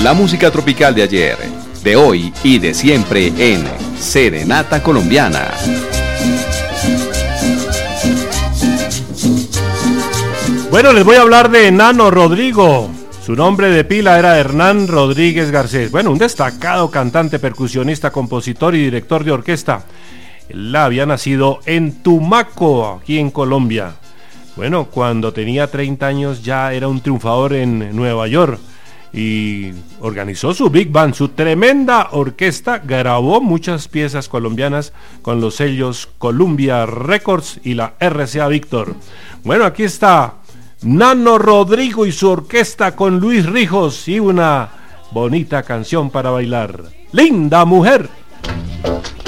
La música tropical de ayer, de hoy y de siempre en Serenata Colombiana. Bueno, les voy a hablar de Nano Rodrigo. Su nombre de pila era Hernán Rodríguez Garcés. Bueno, un destacado cantante, percusionista, compositor y director de orquesta. Él había nacido en Tumaco, aquí en Colombia. Bueno, cuando tenía 30 años ya era un triunfador en Nueva York y organizó su Big Band, su tremenda orquesta. Grabó muchas piezas colombianas con los sellos Columbia Records y la RCA Víctor. Bueno, aquí está Nano Rodrigo y su orquesta con Luis Rijos y una bonita canción para bailar. ¡Linda mujer!